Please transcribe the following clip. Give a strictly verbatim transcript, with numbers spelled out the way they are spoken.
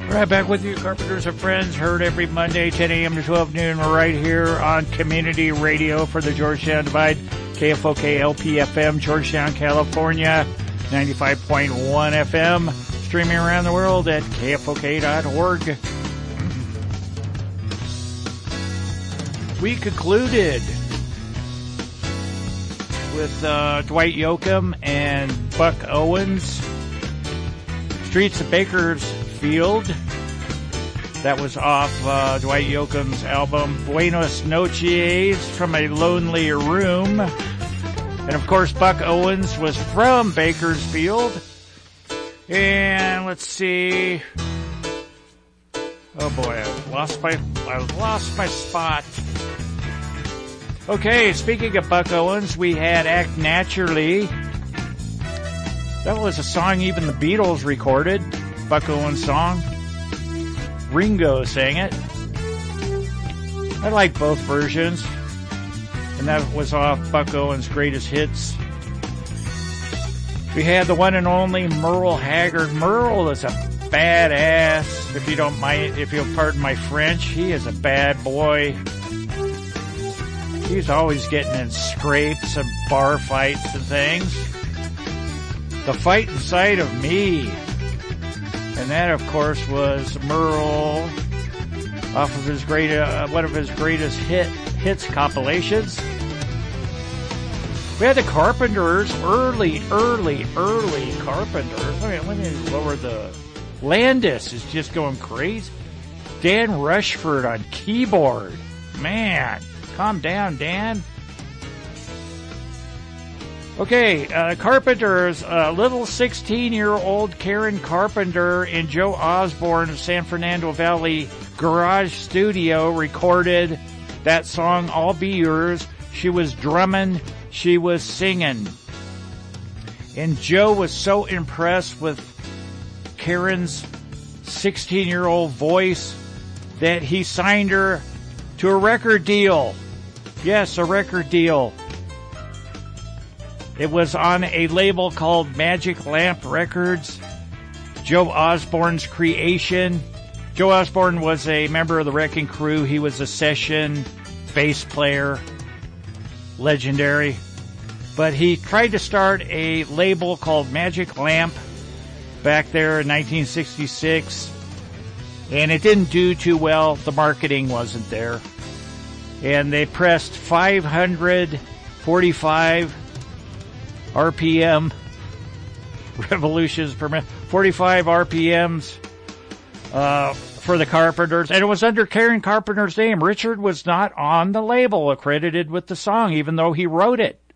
Right back with you, Carpenters and Friends, heard every Monday, ten a.m. to twelve noon, right here on Community Radio for the Georgetown Divide, K F O K L P F M, Georgetown, California, ninety-five point one F M, streaming around the world at K F O K dot org. We concluded with uh, Dwight Yoakam and Buck Owens, Streets of Bakersfield. That was off uh, Dwight Yoakam's album Buenos Noches, From a Lonely Room. And of course, Buck Owens was from Bakersfield. And let's see. Oh boy, I lost my I lost my spot. Okay, speaking of Buck Owens, we had Act Naturally. That was a song even the Beatles recorded. Buck Owens song. Ringo sang it. I like both versions. And that was off Buck Owens' Greatest Hits. We had the one and only Merle Haggard. Merle is a badass, if you don't mind, if you'll pardon my French. He is a bad boy. He's always getting in scrapes and bar fights and things. The Fight Inside of Me. And that, of course, was Merle off of his great, uh, one of his greatest hit hits compilations. We had the Carpenters, early, early, early Carpenters. I mean, let me lower the... Landis is just going crazy. Dan Rushford on keyboard. Man, calm down, Dan. Okay, uh, Carpenters, uh, little sixteen-year-old Karen Carpenter and Joe Osborne of San Fernando Valley Garage Studio recorded that song, I'll Be Yours. She was drumming, she was singing. And Joe was so impressed with Karen's sixteen-year-old voice that he signed her to a record deal. Yes, a record deal. It was on a label called Magic Lamp Records, Joe Osborne's creation. Joe Osborne was a member of the Wrecking Crew. He was a session bass player, legendary. But he tried to start a label called Magic Lamp back there in nineteen sixty-six, and it didn't do too well. The marketing wasn't there. And they pressed five hundred forty-five R P M revolutions per minute, forty-five R P Ms uh, for the Carpenters, and it was under Karen Carpenter's name. Richard was not on the label accredited with the song, even though he wrote it.